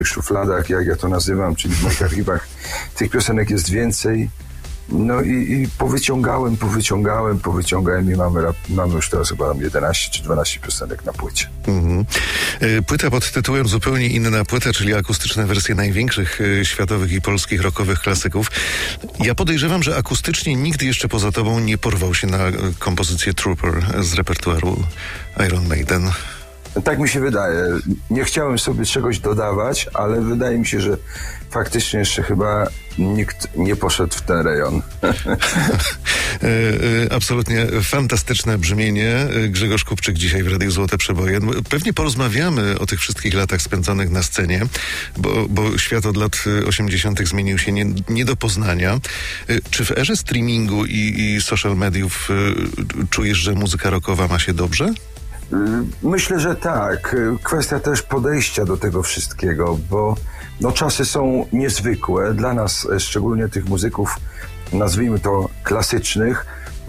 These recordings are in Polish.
szufladach, jak ja to nazywam, czyli w moich archiwach tych piosenek jest więcej. No i powyciągałem i mamy już teraz chyba 11 czy 12 piosenek na płycie. Płyta pod tytułem Zupełnie inna płyta, czyli akustyczne wersje największych światowych i polskich rockowych klasyków. Ja podejrzewam, że akustycznie nigdy jeszcze poza tobą nie porwał się na kompozycję Trooper z repertuaru Iron Maiden. Tak mi się wydaje. Nie chciałem sobie czegoś dodawać, ale wydaje mi się, że faktycznie jeszcze chyba nikt nie poszedł w ten rejon. Absolutnie fantastyczne brzmienie. Grzegorz Kupczyk dzisiaj w Radiu Złote Przeboje. Pewnie porozmawiamy o tych wszystkich latach spędzonych na scenie, bo świat od lat 80. zmienił się nie do poznania. Czy w erze streamingu i social mediów czujesz, że muzyka rockowa ma się dobrze? Myślę, że tak. Kwestia też podejścia do tego wszystkiego, bo czasy są niezwykłe. Dla nas, szczególnie tych muzyków, nazwijmy to klasycznych,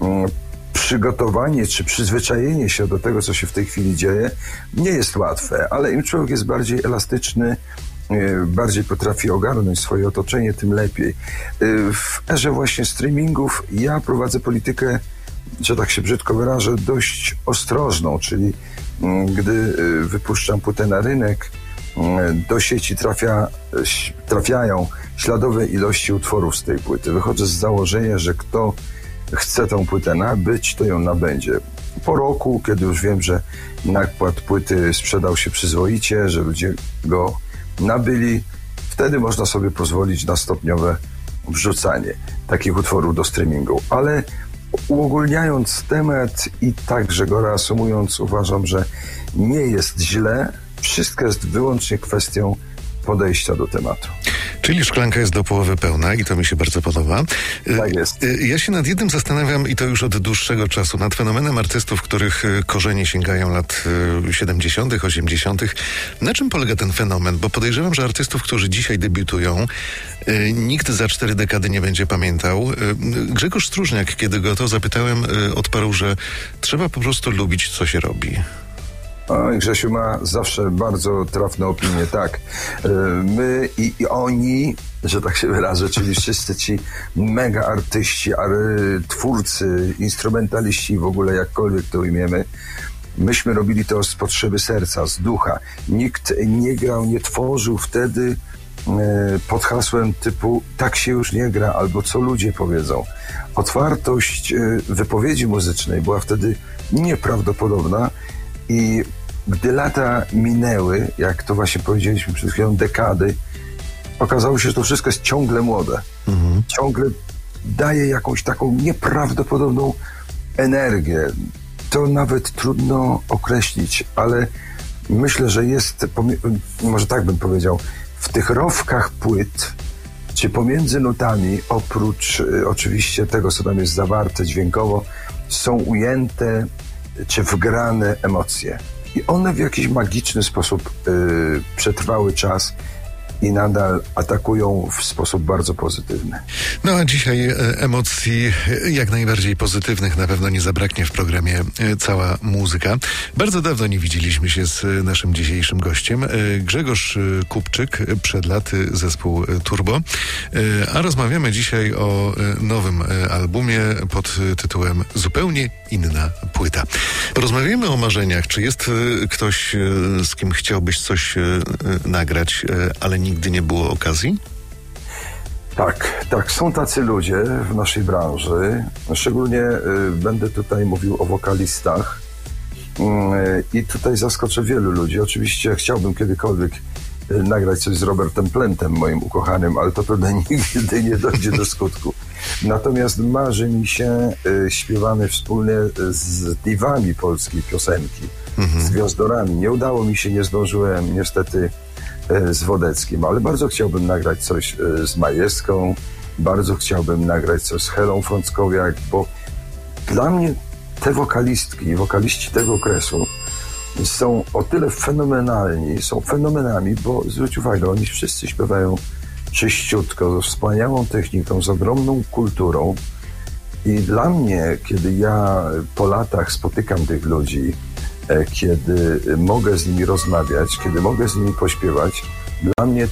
przygotowanie czy przyzwyczajenie się do tego, co się w tej chwili dzieje, nie jest łatwe, ale im człowiek jest bardziej elastyczny, bardziej potrafi ogarnąć swoje otoczenie, tym lepiej. W erze właśnie streamingów ja prowadzę politykę, że tak się brzydko wyrażę, dość ostrożną, czyli gdy wypuszczam płytę na rynek, do sieci trafiają śladowe ilości utworów z tej płyty. Wychodzę z założenia, że kto chce tą płytę nabyć, to ją nabędzie. Po roku, kiedy już wiem, że nakład płyty sprzedał się przyzwoicie, że ludzie go nabyli, wtedy można sobie pozwolić na stopniowe wrzucanie takich utworów do streamingu. Ale uogólniając temat i także go reasumując, uważam, że nie jest źle. Wszystko jest wyłącznie kwestią podejścia do tematu. Czyli szklanka jest do połowy pełna i to mi się bardzo podoba. Tak jest. Ja się nad jednym zastanawiam i to już od dłuższego czasu, nad fenomenem artystów, których korzenie sięgają lat 70., 80. Na czym polega ten fenomen? Bo podejrzewam, że artystów, którzy dzisiaj debiutują, nikt za 4 dekady nie będzie pamiętał. Grzegorz Stróżniak, kiedy go to zapytałem, odparł, że trzeba po prostu lubić, co się robi. Grzesiu ma zawsze bardzo trafne opinie, tak. My i oni, że tak się wyrażę, czyli wszyscy ci mega artyści, twórcy, instrumentaliści, w ogóle jakkolwiek to ujmiemy, myśmy robili to z potrzeby serca, z ducha. Nikt nie grał, nie tworzył wtedy pod hasłem typu tak się już nie gra, albo co ludzie powiedzą. Otwartość wypowiedzi muzycznej była wtedy nieprawdopodobna i gdy lata minęły, jak to właśnie powiedzieliśmy przed chwilą, dekady, okazało się, że to wszystko jest ciągle młode. Ciągle daje jakąś taką nieprawdopodobną energię. To nawet trudno określić, ale myślę, że jest, może tak bym powiedział, w tych rowkach płyt, czy pomiędzy nutami, oprócz oczywiście tego, co tam jest zawarte dźwiękowo, są ujęte czy wgrane emocje. I one w jakiś magiczny sposób przetrwały czas i nadal atakują w sposób bardzo pozytywny. No a dzisiaj emocji jak najbardziej pozytywnych na pewno nie zabraknie w programie Cała Muzyka. Bardzo dawno nie widzieliśmy się z naszym dzisiejszym gościem. Grzegorz Kupczyk, przed laty zespół Turbo. A rozmawiamy dzisiaj o nowym albumie pod tytułem Zupełnie inna płyta. Porozmawiamy o marzeniach. Czy jest ktoś, z kim chciałbyś coś nagrać, ale nigdy nie było okazji? Tak, są tacy ludzie w naszej branży. Szczególnie będę tutaj mówił o wokalistach i tutaj zaskoczę wielu ludzi. Oczywiście chciałbym kiedykolwiek nagrać coś z Robertem Plantem, moim ukochanym, ale to pewnie nigdy nie dojdzie do skutku. Natomiast marzy mi się śpiewane wspólnie z diwami polskiej piosenki, z gwiazdorami. Nie udało mi się, nie zdążyłem niestety z Wodeckim, ale bardzo chciałbym nagrać coś z Majewską, bardzo chciałbym nagrać coś z Helą Frąckowiak, bo dla mnie te wokalistki i wokaliści tego okresu są o tyle fenomenalni, są fenomenami, bo zwróć uwagę, oni wszyscy śpiewają czyściutko, ze wspaniałą techniką, z ogromną kulturą i dla mnie, kiedy ja po latach spotykam tych ludzi, kiedy mogę z nimi rozmawiać, kiedy mogę z nimi pośpiewać, Dla mnie